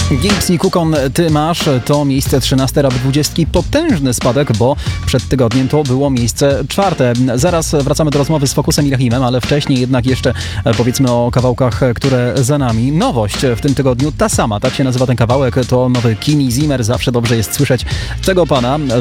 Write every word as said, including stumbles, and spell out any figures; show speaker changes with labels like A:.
A: Gigs i Kukon Ty masz to miejsce trzynaste Rap dwudziestki. Potężny spadek, bo przed tygodniem to było miejsce czwarte. Zaraz wracamy do rozmowy z Focusem i Rahimem, ale wcześniej jednak jeszcze powiedzmy o kawałkach, które za nami. Nowość w tym tygodniu ta sama, tak się nazywa ten kawałek, to nowy Kini Zimmer. Zawsze dobrze jest słyszeć tego pana.